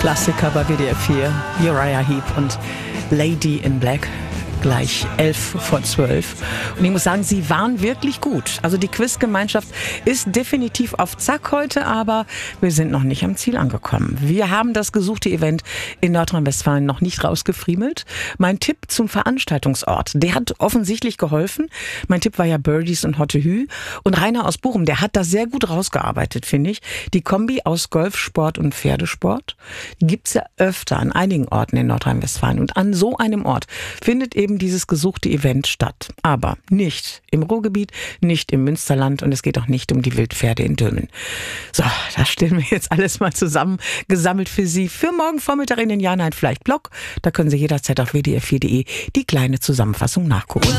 Klassiker bei WDR 4, Uriah Heep und Lady in Black. Gleich 11:12. Und ich muss sagen, sie waren wirklich gut. Also die Quizgemeinschaft ist definitiv auf Zack heute, aber wir sind noch nicht am Ziel angekommen. Wir haben das gesuchte Event in Nordrhein-Westfalen noch nicht rausgefriemelt. Mein Tipp zum Veranstaltungsort, der hat offensichtlich geholfen. Mein Tipp war ja Birdies und Hotte Hü. Und Rainer aus Bochum, der hat das sehr gut rausgearbeitet, finde ich. Die Kombi aus Golfsport und Pferdesport, die gibt's ja öfter an einigen Orten in Nordrhein-Westfalen. Und an so einem Ort findet eben dieses gesuchte Event statt. Aber nicht im Ruhrgebiet, nicht im Münsterland und es geht auch nicht um die Wildpferde in Dülmen. So, das stellen wir jetzt alles mal zusammen, gesammelt für Sie für morgen Vormittag in den Ja-Nein-Vielleicht-Blog. Da können Sie jederzeit auf wdr4.de die kleine Zusammenfassung nachgucken.